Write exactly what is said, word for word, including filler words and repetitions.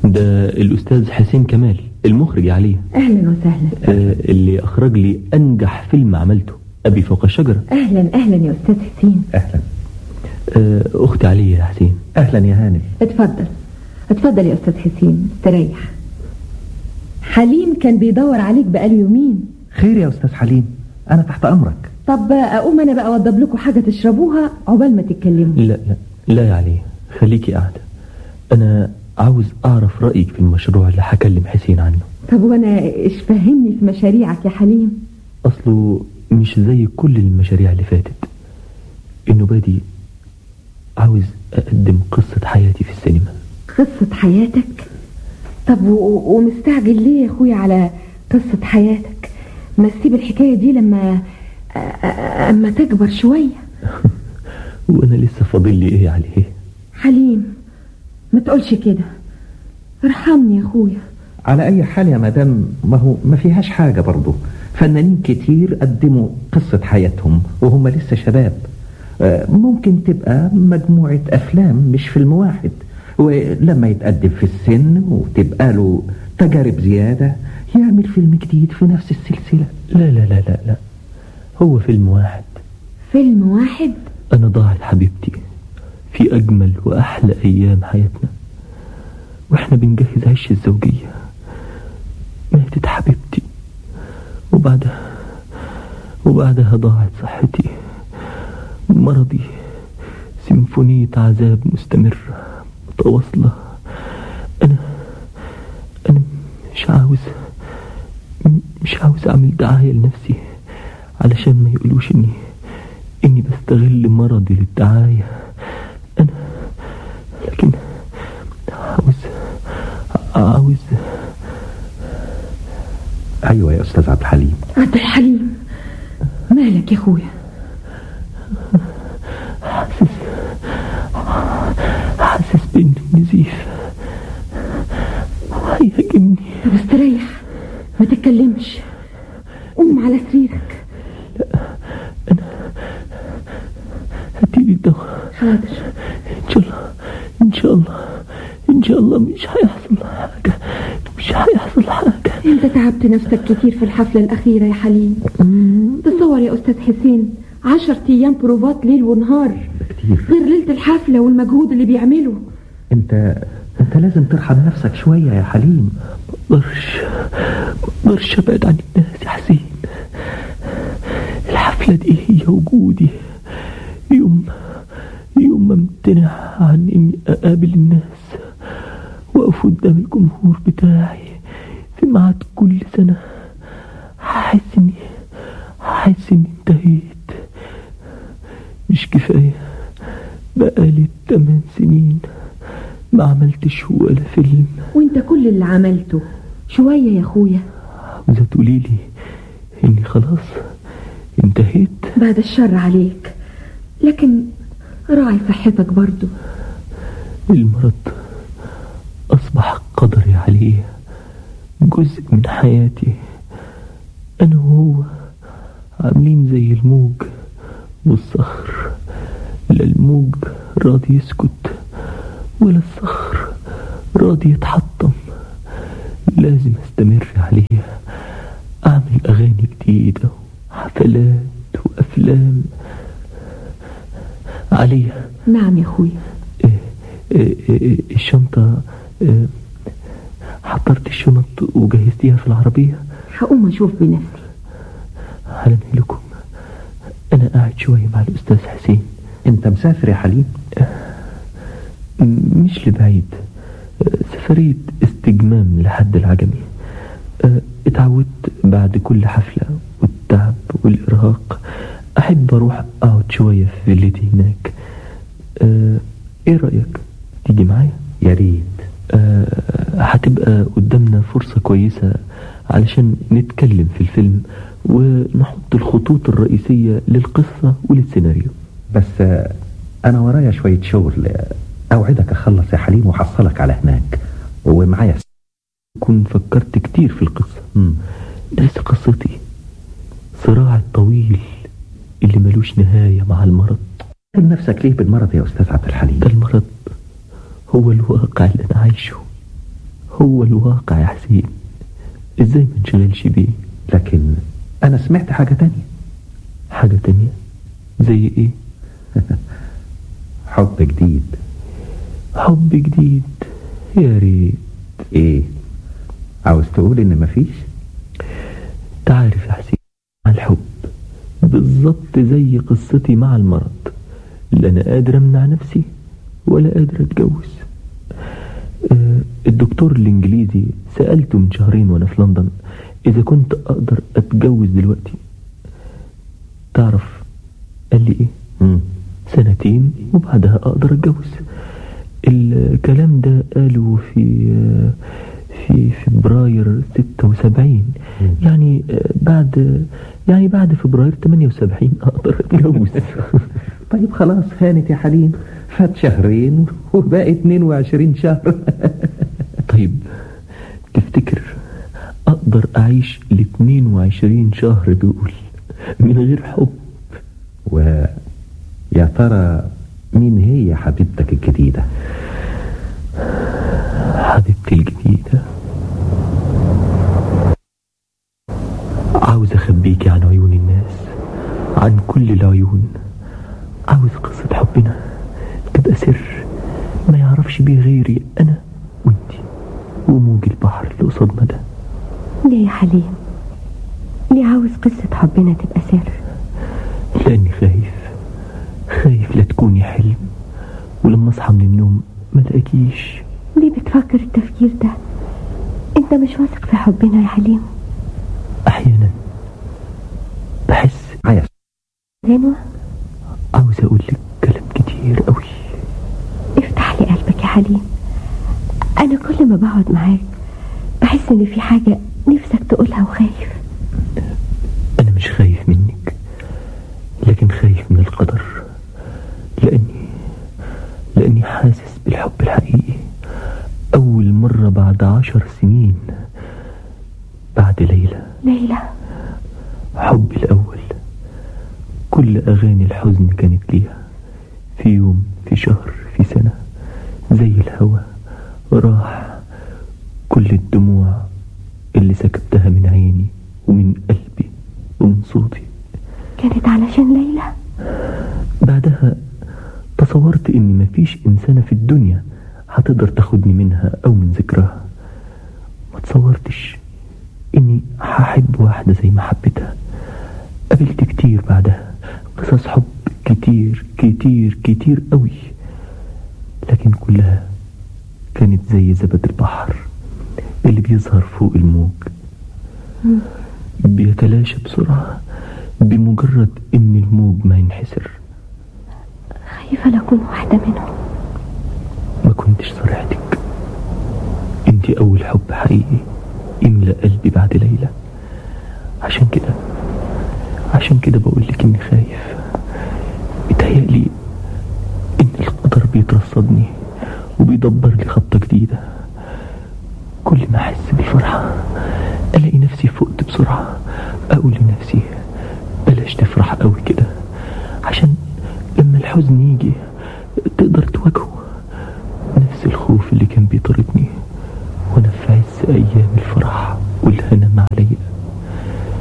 ده الأستاذ حسين كمال المخرج عليه. أهلا وسهلا. آه اللي أخرج لي أنجح فيلم عملته، أبي فوق الشجرة. أهلا أهلا يا أستاذ حسين. أهلا. آه أختي عليا يا حسين. أهلا يا هانم. اتفضل اتفضل يا أستاذ حسين، استريح. حليم كان بيدور عليك بقاله يومين. خير يا أستاذ حليم، أنا تحت أمرك. طب أقوم أنا بقى أوضب لكم حاجة تشربوها عقبال ما تتكلموا. لا لا لا يا علي، خليكي قاعدة. أنا عاوز أعرف رأيك في المشروع اللي هكلم حسين عنه. طب وأنا إيش فهمني في مشاريعك يا حليم؟ أصله مش زي كل المشاريع اللي فاتت. إنه بادي عاوز أقدم قصة حياتي في السينما. قصة حياتك؟ طب و... ومستعجل ليه يا أخويا على قصة حياتك؟ ما تسيب الحكاية دي لما أ... أ... أما تكبر شوية. وأنا لسه فاضل لي إيه عليه؟ حليم ما تقولش كده، ارحمني يا أخويا. على أي حال يا مدام، ما هو ما فيهاش حاجة برضو. فنانين كتير قدموا قصة حياتهم وهم لسه شباب. ممكن تبقى مجموعة أفلام مش فيلم واحد، ولما يتقدم في السن وتبقى له تجارب زيادة يعمل فيلم جديد في نفس السلسلة. لا لا لا لا لا، هو فيلم واحد. فيلم واحد؟ أنا ضاعت حبيبتي في أجمل وأحلى أيام حياتنا وإحنا بنجهز عش الزوجية. ماتت حبيبتي وبعدها وبعدها ضاعت صحتي، مرضي سيمفونية عذاب مستمرة متواصلة. أنا أنا مش عاوز مش عاوز أعمل دعاية لنفسي علشان ما يقولوش إني إني بستغل مرضي للدعاية. أنا لكن عاوز عاوز أيوة يا أستاذ عبد الحليم. عبد الحليم مالك يا أخويا؟ حاسس حاسس بإن النزيف هيهاجمني. طب استريح ما تتكلمش، قوم على سريرك. لا أنا هديلي الدواء. حاضر. إن شاء الله إن شاء الله إن شاء الله مش هيحصل حاجة، مش هيحصل حاجة. أنت تعبت نفسك كتير في الحفلة الأخيرة يا حليم. تصور يا أستاذ حسين، عشر أيام بروفات ليل ونهار كتير، غير ليلة الحفلة والمجهود اللي بيعمله. أنت أنت لازم ترحم نفسك شوية يا حليم. مقدرش مقدرش أبعد عن الناس يا حسين. الحفلة دي هي وجودي. يوم يوم ما امتنع عن إني أقابل الناس وأقف قدام الجمهور بتاعي في ميعاد كل سنة، هحس إني هحس إني انتهيت. مش كفاية بقالي تمن سنين ما عملتش ولا فيلم. وانت كل اللي عملته شوية يا أخويا. عاوزة تقوليلي إني خلاص انتهيت؟ بعد الشر عليك، لكن راعي صحتك برضو. المرض أصبح قدري عليه، جزء من حياتي. أنا وهو عاملين زي الموج والصخر، لا الموج راضي يسكت ولا الصخر راضي يتحطم. لازم استمر عليها، أعمل أغاني جديدة وحفلات وأفلام. عليها. نعم يا أخوي. إيه إيه إيه الشنطة، إيه حضرت الشنط وجهزتيها في العربية؟ هقوم أشوف بنفسي. على مهلكم، أنا قاعد شوية مع الأستاذ حسين. أنت مسافر يا حليم؟ مش لبعيد، سفرية استجمام لحد العجمي. اتعودت بعد كل حفلة والتعب والإرهاق أحب أروح أقعد شوية في فيلتي هناك. إيه رأيك تيجي معايا؟ يا ريت. هتبقى قدامنا فرصة كويسة علشان نتكلم في الفيلم ونحط الخطوط الرئيسية للقصة وللسيناريو. بس أنا ورايا شوية شغل، أوعدك أخلص يا حليم وحصلك على هناك ومعايا. كنت فكرت كتير في القصة. ليس قصتي صراع الطويل اللي ملوش نهاية مع المرض. نفسك ليه بالمرض يا أستاذ عبد الحليم؟ ده المرض هو الواقع اللي أنا عايشه، هو الواقع يا حسين، ازاي ما نشغلش بيه؟ لكن انا سمعت حاجة تانية. حاجة تانية زي ايه؟ حب جديد. حب جديد؟ يا ريت. ايه عاوز تقول ان مفيش؟ تعرف يا حسين، الحب بالظبط زي قصتي مع المرض، لا انا قادر امنع نفسي ولا قادر اتجوز. أه الدكتور الانجليزي سألته من شهرين وانا في لندن اذا كنت اقدر اتجوز دلوقتي. تعرف قال لي ايه؟ مم. سنتين وبعدها اقدر اتجوز. الكلام ده قالوا في في فبراير ستة وسبعين، يعني بعد يعني بعد فبراير ثمانية وسبعين اقدر اتجوز. طيب خلاص هانت يا حليم، فات شهرين وباقي اتنين وعشرين شهر. طيب تفتكر اقدر اعيش ال اتنين وعشرين شهر دول من غير حب؟ ويا ترى مين هي حبيبتك الجديدة؟ حبيبتي الجديدة عاوز اخبيكي عن عيون الناس، عن كل العيون. عاوز قصة حبنا تبقى سر ما يعرفش بيه غيري انا وانتي وموج البحر اللي قصادنا ده. ليه يا حليم؟ ليه عاوز قصة حبنا تبقى سر؟ لاني خايف خايف لا تكوني حلم ولما اصحى من النوم ما لاقيكيش. ليه بتفكر التفكير ده؟ انت مش واثق في حبنا يا حليم؟ احيانا بحس عايز غنوة. عاوز اقول لك كلام كتير قوي. افتح لي قلبك يا حليم. انا كل ما بقعد معاك بحس ان في حاجة نفسك تقولها وخايف. انا مش خايف منك، لكن خايف من القدر، لاني لاني حاسس بالحب الحقيقي اول مرة بعد عشر سنين، بعد ليلى. ليلى؟ حبي الاول، كل اغاني الحزن كانت ليها، في يوم في شهر في سنة، زي الهوى راح كل الدموع اللي سكبتها من عيني ومن قلبي ومن صوتي. كانت علشان ليلى؟ بعدها تصورت اني مفيش انسانة في الدنيا هتقدر تاخدني منها او من ذكرها. ما تصورتش اني هحب واحدة زي ما حبيتها. قابلت كتير بعدها قصص حب كتير كتير كتير قوي، لكن كلها كانت زي زبد البحر اللي بيظهر فوق الموج، بيتلاشى بسرعة بمجرد ان الموج ما ينحسر. خايفة لأكون واحدة منهم. ما كنتش صريحتك، انتي اول حب حقيقي يملأ قلبي بعد ليلى. عشان كده عشان كده بقولك اني خايف. بيتهيألي ان القدر بيترصدني وبيدبر لي خطة جديدة. كل ما احس بالفرحة الاقي نفسي فقت بسرعة، اقول لنفسي بلاش تفرح قوي كده، عشان لما الحزن يجي